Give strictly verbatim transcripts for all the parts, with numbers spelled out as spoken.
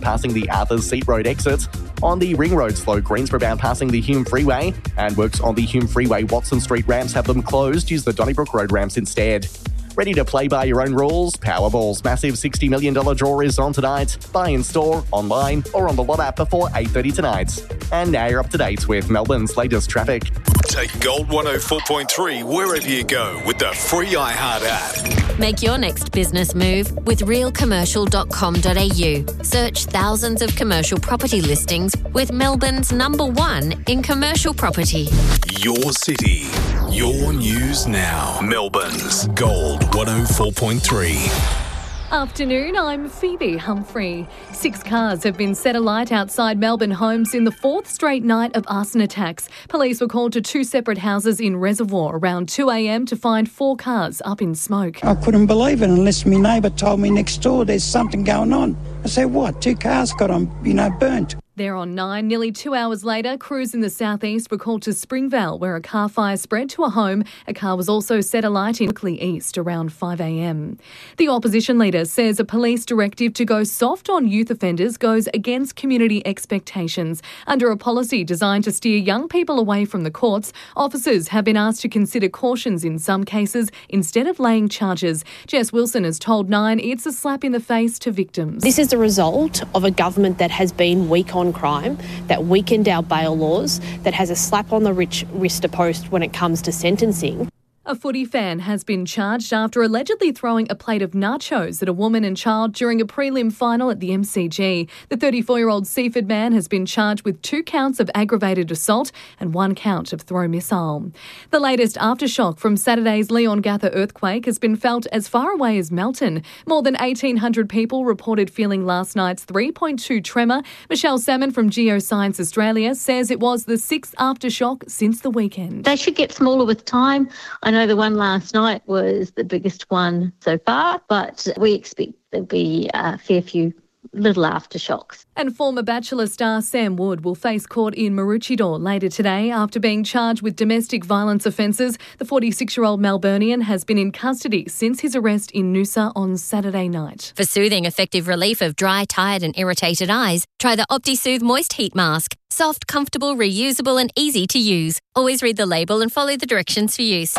passing the Arthurs Seat Road exit. On the Ring Road, slow Greensboro bound passing the Hume Freeway, and works on the Hume Freeway Watson Street ramps have them closed. Use the Donnybrook Road ramps instead. Ready to play by your own rules? Powerball's massive sixty million dollars draw is on tonight. Buy in store, online, or on the Lot app before eight thirty tonight. And now you're up to date with Melbourne's latest traffic. Take Gold one oh four point three wherever you go with the free iHeart app. Make your next business move with real commercial dot com dot a u. Search thousands of commercial property listings with Melbourne's number one in commercial property. Your city, your news now. Melbourne's Gold one oh four point three. Afternoon, I'm Phoebe Humphrey. Six cars have been set alight outside Melbourne homes in the fourth straight night of arson attacks. Police were called to two separate houses in Reservoir around two a.m. to find four cars up in smoke. I couldn't believe it unless my neighbour told me next door there's something going on. I said, what? Two cars got on, you know, burnt. There on nine, nearly two hours later, crews in the southeast were called to Springvale, where a car fire spread to a home. A car was also set alight in Oakley East around five a.m. The opposition leader says a police directive to go soft on youth offenders goes against community expectations. Under a policy designed to steer young people away from the courts, officers have been asked to consider cautions in some cases instead of laying charges. Jess Wilson has told Nine it's a slap in the face to victims. This is the result of a government that has been weak on crime, that weakened our bail laws, that has a slap on the rich wrist post when it comes to sentencing. A footy fan has been charged after allegedly throwing a plate of nachos at a woman and child during a prelim final at the M C G. The thirty-four-year-old Seaford man has been charged with two counts of aggravated assault and one count of throw missile. The latest aftershock from Saturday's Leongatha earthquake has been felt as far away as Melton. More than eighteen hundred people reported feeling last night's three point two tremor. Michelle Salmon from Geoscience Australia says it was the sixth aftershock since the weekend. They should get smaller with time. I know the one last night was the biggest one so far, but we expect there'll be a fair few little aftershocks. And former Bachelor star Sam Wood will face court in Maroochydore later today after being charged with domestic violence offences. The forty-six-year-old Melburnian has been in custody since his arrest in Noosa on Saturday night. For soothing, effective relief of dry, tired and irritated eyes, try the OptiSoothe Moist Heat Mask. Soft, comfortable, reusable and easy to use. Always read the label and follow the directions for use.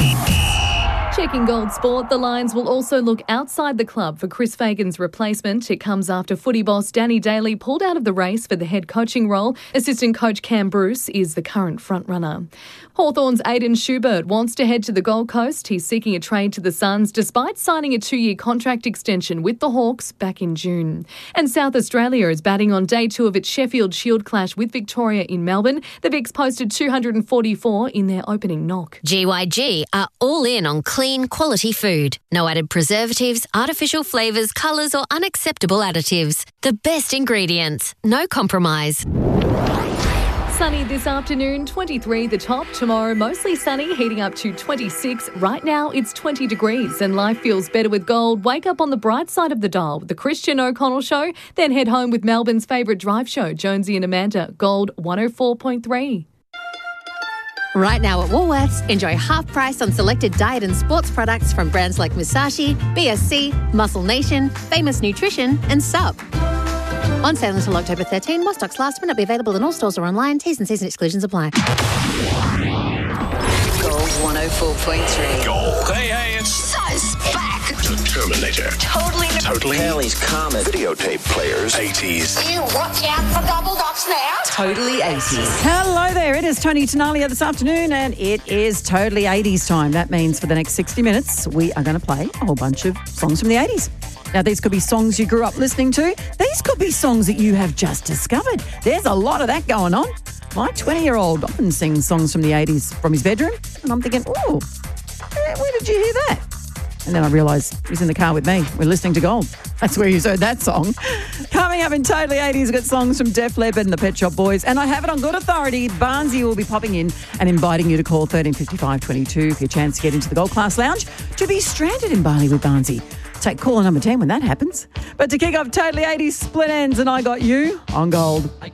Checking Gold Sport, the Lions will also look outside the club for Chris Fagan's replacement. It comes after footy boss Danny Daly pulled out of the race for the head coaching role. Assistant coach Cam Bruce is the current frontrunner. Hawthorn's Aidan Schubert wants to head to the Gold Coast. He's seeking a trade to the Suns despite signing a two-year contract extension with the Hawks back in June. And South Australia is batting on day two of its Sheffield Shield clash with Victoria in Melbourne. The Vics posted two hundred forty-four in their opening knock. G Y G are all in on clean Clean, quality food. No added preservatives, artificial flavours, colours or unacceptable additives. The best ingredients. No compromise. Sunny this afternoon, twenty-three the top. Tomorrow, mostly sunny, heating up to twenty-six. Right now, it's twenty degrees and life feels better with gold. Wake up on the bright side of the dial with the Christian O'Connell Show. Then head home with Melbourne's favourite drive show, Jonesy and Amanda. Gold one oh four point three. Right now at Woolworths, enjoy half price on selected diet and sports products from brands like Musashi, B S C, Muscle Nation, Famous Nutrition and Sup. On sale until October thirteenth, more stocks last may not be available in all stores or online. T's and C's and exclusions apply. Gold one oh four point three. Gold. Hey, hey, it's Sus back. the Terminator. Totally. Totally. Halley's Comet. Videotape players. eighties. You watch out for double dots now. Totally eighties. Hello there, it is Tony Tenalia this afternoon and it is totally eighties time. That means for the next sixty minutes we are going to play a whole bunch of songs from the eighties. Now these could be songs you grew up listening to. These could be songs that you have just discovered. There's a lot of that going on. My twenty-year-old often sings songs from the eighties from his bedroom and I'm thinking, oh, where did you hear that? And then I realise he's in the car with me. We're listening to Gold. That's where he's heard that song. Coming up in Totally eighties, we've got songs from Def Leppard and the Pet Shop Boys. And I have it on good authority. Barnsey will be popping in and inviting you to call thirteen fifty-five twenty-two for your chance to get into the Gold Class Lounge to be stranded in Bali with Barnsey. Take caller number ten when that happens. But to kick off Totally eighties, Split Ends and I Got You on Gold.